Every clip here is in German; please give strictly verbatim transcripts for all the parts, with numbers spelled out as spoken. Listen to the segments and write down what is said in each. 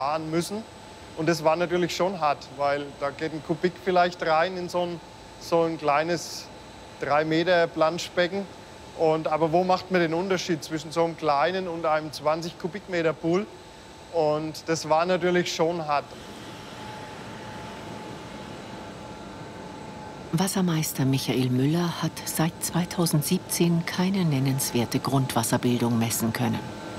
fahren müssen. Und das war natürlich schon hart, weil da geht ein Kubik vielleicht rein in so ein, so ein kleines drei Meter Planschbecken. Und, aber wo macht man den Unterschied zwischen so einem kleinen und einem zwanzig Kubikmeter Pool? Und das war natürlich schon hart. Wassermeister Michael Müller hat seit zweitausendsiebzehn keine nennenswerte Grundwasserbildung messen können.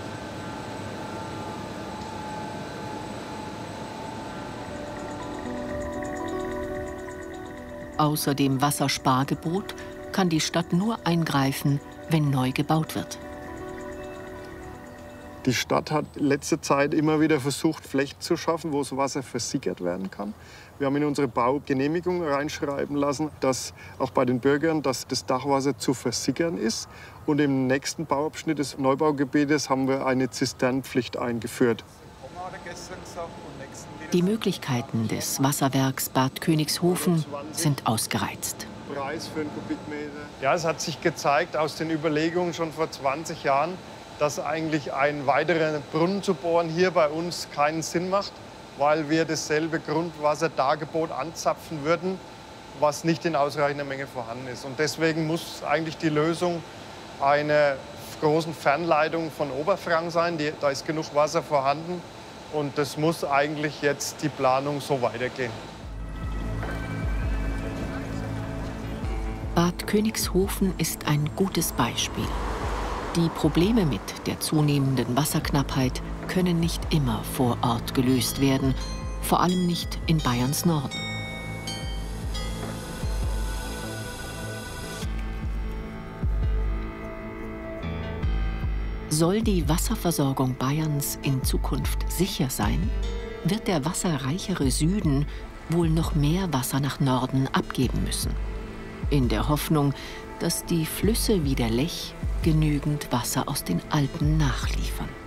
Außer dem Wasserspargebot kann die Stadt nur eingreifen, wenn neu gebaut wird. Die Stadt hat letzte Zeit immer wieder versucht, Flächen zu schaffen, wo das Wasser versickert werden kann. Wir haben in unsere Baugenehmigung reinschreiben lassen, dass auch bei den Bürgern, dass das Dachwasser zu versickern ist. Und im nächsten Bauabschnitt des Neubaugebietes haben wir eine Zisternenpflicht eingeführt. Die Möglichkeiten des Wasserwerks Bad Königshofen sind ausgereizt. Preis für einen Kubikmeter. Ja, es hat sich gezeigt aus den Überlegungen schon vor zwanzig Jahren, dass eigentlich ein weiterer Brunnen zu bohren hier bei uns keinen Sinn macht, weil wir dasselbe Grundwasserdargebot anzapfen würden, was nicht in ausreichender Menge vorhanden ist. Und deswegen muss eigentlich die Lösung eine großen Fernleitung von Oberfranken sein. Die, da ist genug Wasser vorhanden und das muss eigentlich jetzt die Planung so weitergehen. Bad Königshofen ist ein gutes Beispiel. Die Probleme mit der zunehmenden Wasserknappheit können nicht immer vor Ort gelöst werden, vor allem nicht in Bayerns Norden. Soll die Wasserversorgung Bayerns in Zukunft sicher sein, wird der wasserreichere Süden wohl noch mehr Wasser nach Norden abgeben müssen. In der Hoffnung, dass die Flüsse wie der Lech genügend Wasser aus den Alpen nachliefern.